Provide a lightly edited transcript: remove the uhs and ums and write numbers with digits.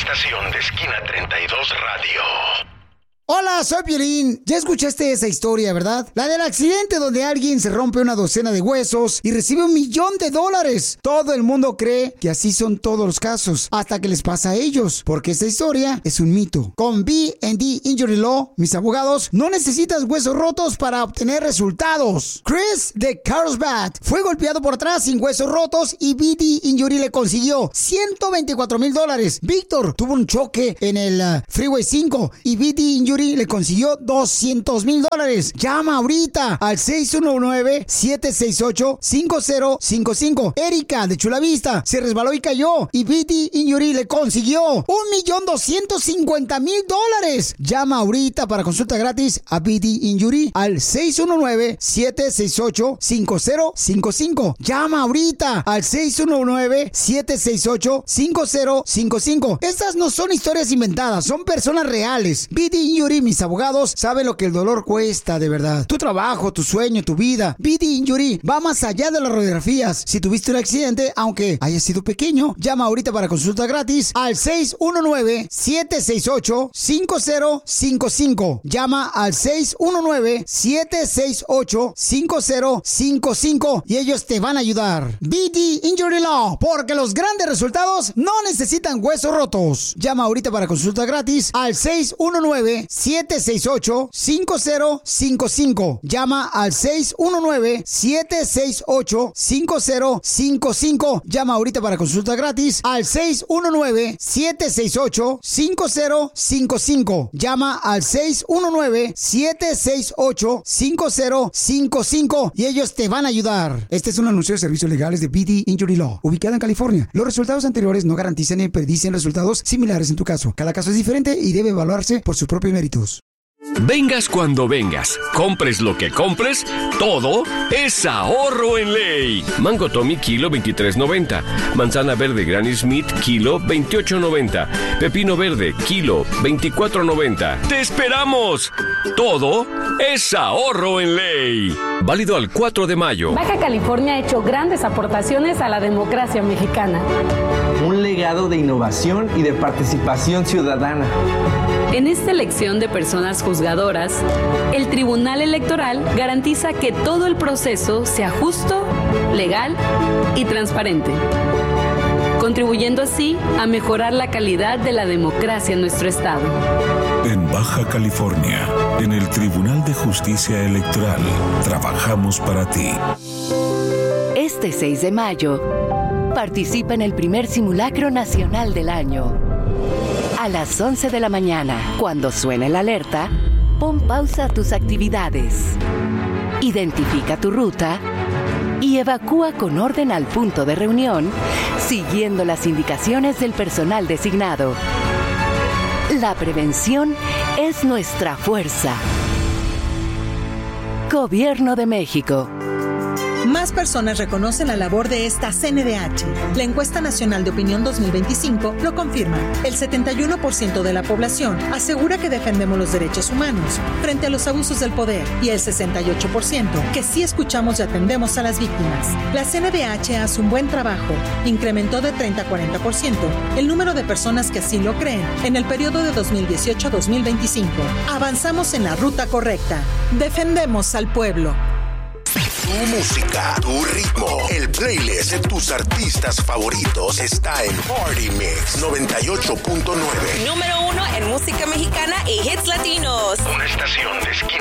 estación de Esquina 32 Radio. Hola, soy Piolín. Ya escuchaste esa historia, ¿verdad? La del accidente donde alguien se rompe una docena de huesos y recibe $1,000,000. Todo el mundo cree que así son todos los casos, hasta que les pasa a ellos, porque esta historia es un mito. Con B&D Injury Law, mis abogados, no necesitas huesos rotos para obtener resultados. Chris de Carlsbad fue golpeado por atrás sin huesos rotos y B&D Injury le consiguió $124,000. Víctor tuvo un choque en el Freeway 5 y B&D Injury le consiguió $200,000. Llama ahorita al 619-768-5055. Erika de Chula Vista se resbaló y cayó y B&D Injury le consiguió $1,250,000. Llama ahorita para consulta gratis a B&D Injury al 619-768-5055. Llama ahorita al 619-768-5055. Estas no son historias inventadas, son personas reales. B&D Injury, mis abogados, saben lo que el dolor cuesta de verdad. Tu trabajo, tu sueño, tu vida. B&D Injury va más allá de las radiografías. Si tuviste un accidente, aunque haya sido pequeño, llama ahorita para consulta gratis al 619-768-5055. Llama al 619-768-5055 y ellos te van a ayudar. B&D Injury Law, porque los grandes resultados no necesitan huesos rotos. Llama ahorita para consulta gratis al 619-768-5055. Llama al 619-768-5055. Llama ahorita para consulta gratis al 619-768-5055. Llama al 619-768-5055 y ellos te van a ayudar. Este es un anuncio de servicios legales de B&D Injury Law, ubicado en California. Los resultados anteriores no garantizan ni predicen resultados similares en tu caso. Cada caso es diferente y debe evaluarse por sus propios méritos. Vengas cuando vengas, compres lo que compres, todo es ahorro en ley. Mango Tommy, kilo $23.90. Manzana verde Granny Smith, kilo $28.90. Pepino verde, kilo $24.90. ¡Te esperamos! Todo es ahorro en ley. Válido al 4 de mayo. Baja California ha hecho grandes aportaciones a la democracia mexicana. Un legado de innovación y de participación ciudadana. En esta elección de personas juzgadoras, el Tribunal Electoral garantiza que todo el proceso sea justo, legal y transparente, contribuyendo así a mejorar la calidad de la democracia en nuestro estado. En Baja California, en el Tribunal de Justicia Electoral, trabajamos para ti. Este 6 de mayo, participa en el primer simulacro nacional del año. A las 11 de la mañana, cuando suene la alerta, pon pausa a tus actividades. Identifica tu ruta y evacúa con orden al punto de reunión, siguiendo las indicaciones del personal designado. La prevención es nuestra fuerza. Gobierno de México. Más personas reconocen la labor de esta CNDH. La encuesta nacional de opinión 2025 lo confirma. El 71% de la población asegura que defendemos los derechos humanos frente a los abusos del poder y el 68% que sí escuchamos y atendemos a las víctimas. La CNDH hace un buen trabajo. Incrementó de 30 a 40% el número de personas que así lo creen en el periodo de 2018 a 2025. Avanzamos en la ruta correcta. Defendemos al pueblo. Tu música, tu ritmo, el playlist de tus artistas favoritos está en Party Mix 98.9. Número 1 en música mexicana y hits latinos. Una estación de esquina